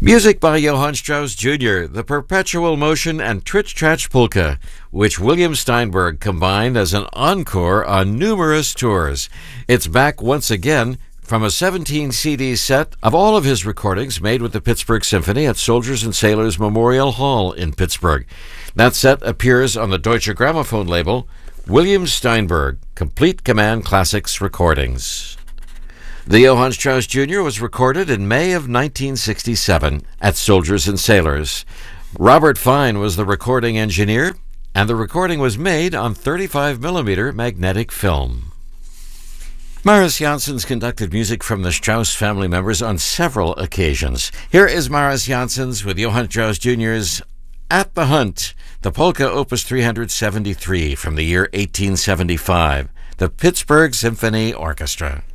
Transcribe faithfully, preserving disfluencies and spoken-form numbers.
Music by Johann Strauss Junior, the Perpetual Motion and Tritch Tratch Polka, which William Steinberg combined as an encore on numerous tours. It's back once again from a seventeen C D set of all of his recordings made with the Pittsburgh Symphony at Soldiers and Sailors Memorial Hall in Pittsburgh. That set appears on the Deutsche Grammophon label, William Steinberg, Complete Command Classics Recordings. The Johann Strauss Junior was recorded in May of nineteen sixty-seven at Soldiers and Sailors. Robert Fine was the recording engineer, and the recording was made on thirty-five millimeter magnetic film. Maris Janssens conducted music from the Strauss family members on several occasions. Here is Maris Janssens with Johann Strauss Junior's At the Hunt, the Polka Opus three seventy-three from the year eighteen seventy-five, the Pittsburgh Symphony Orchestra.